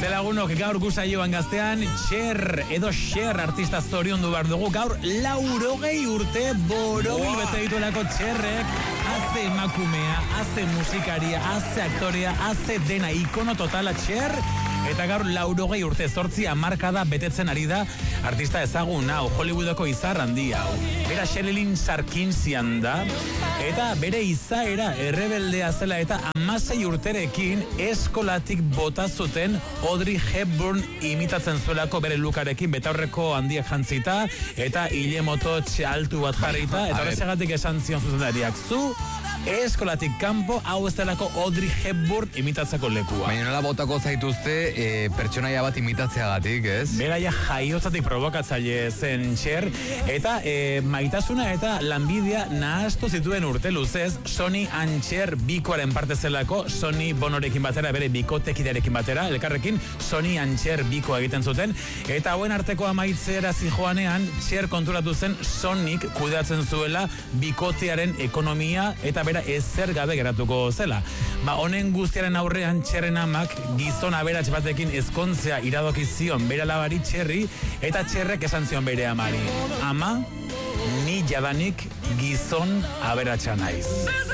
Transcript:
Zelagunok gaur gusaioan gaztean, Cher artista zoriondu behar dugu. Gaur 80 urte borobil bete dituelako Cherrek. Haze emakumea, haze musikaria, haze aktorea, haze dena ikono totala Cher. Eta gaur 80 urte 8 hamarkada betetzen ari da artista ezagun hau, Hollywoodeko izar handi hau. Bera Sherilyn Sarkinsian da, eta bere izaera errebeldea zela eta 16 urterekin eskolatik bota zuten Audrey Hepburn imitatzen zuelako bere lukarekin betaurreko handiak jantzita, eta hile mototx altu bat jarrita, eta horregatik esan zion zuzendariak, zu eskolatik kanpo hau ez delako Audrey Hepburn imitatzeko lekua. Baina nola botako zaituzte pertsonaia bat imitatzeagatik, ez? Beraia jaiotzatik provokatzaile zen Cher, eta maitasuna eta lanbidea nahastu zituen urte luzez, Sonny and Cher bikoaren parte zelako, Sonny Bonorekin batera, bere bikotekidearekin batera, elkarrekin Sonny and Cher bikoa egiten zuten, eta hauen arteko amaitzera zijoanean, Cher konturatu zen Sonnyk kudeatzen zuela bikotearen ekonomia, eta bera ezer gabe geratuko zela. Honen guztiaren aurrean Cherren amak gizon aberats batekin ezkontzea iradoki zion bere alabari Cherri, eta Cherrek esan zion bere amari, ama, ni jadanik gizon aberatsa naiz.